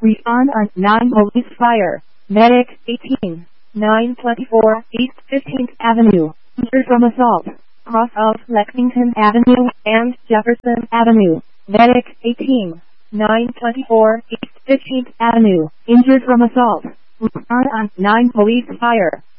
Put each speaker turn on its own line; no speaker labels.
Respond on 9 police fire. Medic 18, 924 East 15th Avenue. Injured from assault. Cross of Lexington Avenue and Jefferson Avenue. Medic 18, 924 East 15th Avenue. Injured from assault. Respond on 9 police fire.